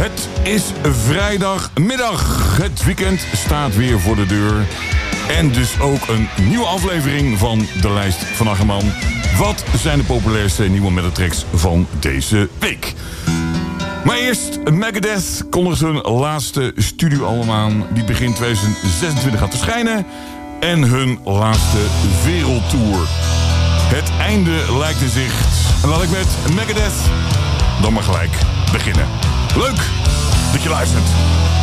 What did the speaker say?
Het is vrijdagmiddag. Het weekend staat weer voor de deur. En dus ook een nieuwe aflevering van de lijst van Aggerman. Wat zijn de populairste nieuwe metaltracks van deze week? Maar eerst, Megadeth kondigt hun laatste studioalbum aan. Die begin 2026 gaat verschijnen. En hun laatste wereldtour. Het einde lijkt in zicht. En laat ik met Megadeth dan maar gelijk beginnen. Leuk dat je luistert.